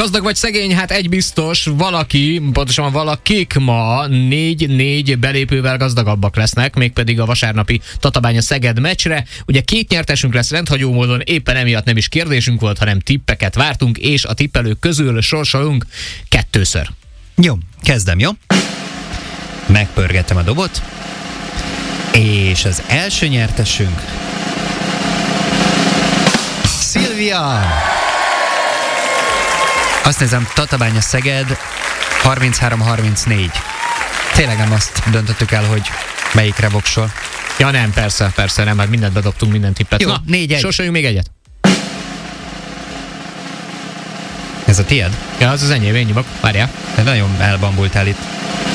Gazdag vagy szegény, hát egy biztos, valaki, pontosan valakik ma 4-4 belépővel gazdagabbak lesznek, mégpedig a vasárnapi Tatabánya-Szeged meccsre. Ugye 2 nyertesünk lesz rendhagyó módon, éppen emiatt nem is kérdésünk volt, hanem tippeket vártunk, és a tippelők közül sorsolunk 2-ször. Jó, kezdem, jó? Megpörgetem a dobot, és az első nyertesünk Szilvia! Azt nézem, Tatabánya-Szeged 33-34. Tényleg nem azt döntöttük el, hogy melyikre voksol. Ja nem, persze nem, hát mindent bedobtunk, minden tippet. Jó, na, 4-1. Sorsoljunk még egyet. Ez a tiéd? Ja, az enyém, én nyomok. Várjál. De nagyon elbambultál itt.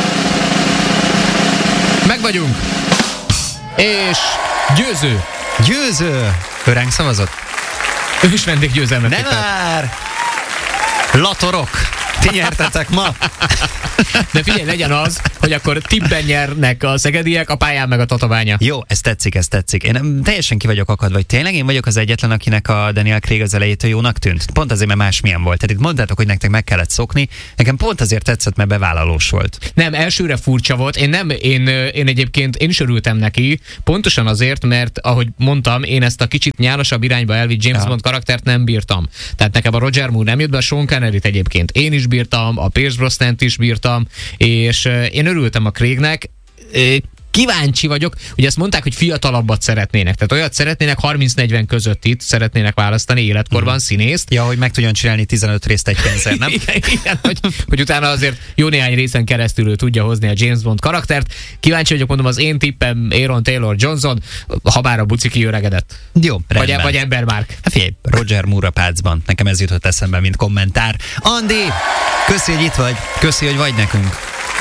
Meg vagyunk! És győző! Győző! Ő ránk szavazott? Ő is vendéggyőzelmet Nem tippelt. már! Latorok! Ti nyertetek ma! De figyelj, legyen az, hogy akkor tippben nyernek a szegediek, a pályán meg a Tatabánya. Jó, ez tetszik. Én teljesen ki vagyok akadva, vagy tényleg én vagyok az egyetlen, akinek a Daniel Craig az elejétől jónak tűnt. Pont azért, mert másmilyen volt. Tehát itt mondtátok, hogy nektek meg kellett szokni. Nekem pont azért tetszett, mert bevállalós volt. Nem, elsőre furcsa volt. Én egyébként én is örültem neki, pontosan azért, mert ahogy mondtam, én ezt a kicsit nyálasabb irányba elvitt James Bond karaktert nem bírtam. Tehát nekem a Roger Moore nem jött be, a Sean Conneryt egyébként én is bírtam, a Pierce Brosnant is bírtam, és én örültem a Craignek. Kíváncsi vagyok, ugye ezt mondták, hogy fiatalabbat szeretnének, tehát olyat szeretnének 30-40 között itt szeretnének választani életkorban színészt. Ja, hogy meg tudjon csinálni 15 részt egy pénzért, nem? Igen, hogy utána azért jó néhány részen keresztül ő tudja hozni a James Bond karaktert. Kíváncsi vagyok, mondom, az én tippem Aaron Taylor Johnson, ha bár a buci kiöregedett. Jó, rendben. Vagy Ember Mark. Hát figyelj, Roger Moore a pácban. Nekem ez jutott eszembe, mint kommentár. Andi, köszi, hogy itt vagy. Köszi, hogy vagy nekünk.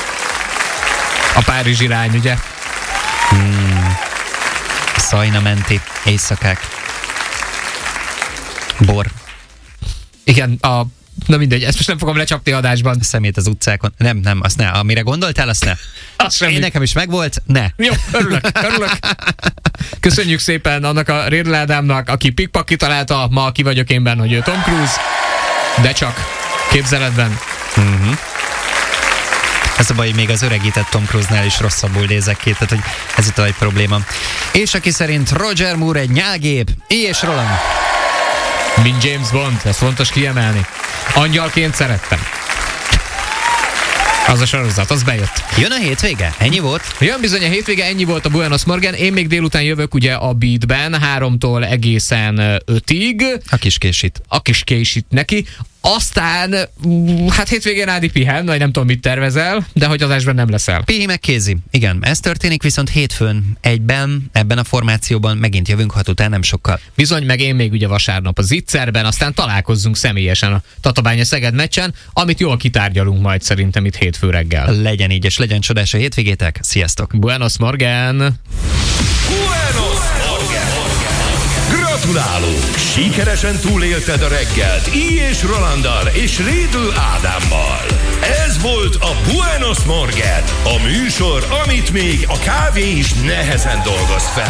A Párizs irány, ugye? Szajna menti éjszakák. Bor. Igen, na mindegy, ezt most nem fogom lecsapni adásban. Szemét az utcákon. Nem, azt ne. Amire gondoltál, azt ne. Én nekem is megvolt, ne. Jó, örülök. Köszönjük szépen annak a Rédl Ádámnak, aki pikpak kitalálta, ma ki vagyok énben, hogy ő Tom Cruise, de csak képzeletben. Ez a baj, hogy még az öregített Tom Cruise-nál is rosszabbul nézek ki, tehát hogy ez itt a egy probléma. És aki szerint Roger Moore egy nyálgép, és Roland. Mint James Bond, ezt fontos kiemelni. Angyalként szerettem. Az a sorozat, az bejött. Jön a hétvége? Ennyi volt? Jön bizony a hétvége, ennyi volt a Buenos Morgen. Én még délután jövök ugye a Beatben, 3-tól egészen 5-ig. A kis késít neki. Aztán, hát hétvégén Ádi pihen, vagy nem tudom, mit tervezel, de hogy adásban nem leszel. Pihi meg Kézi. Igen, ez történik, viszont hétfőn ebben a formációban megint jövünk, hat után nem sokkal. Bizony, meg én még ugye vasárnap a Zitzerben, aztán találkozzunk személyesen a Tatabánya-Szeged meccsen, amit jól kitárgyalunk majd szerintem itt hétfő reggel. Legyen így, és legyen csodás a hétvégétek. Sziasztok! Buenos Morgen! Buenos Morgen! Gratulálunk! Sikeresen túlélted a reggelt Így és Rolanddal és Rédl Ádámmal. Ez volt a Buenos Morgen, a műsor, amit még a kávé is nehezen dolgoz fel.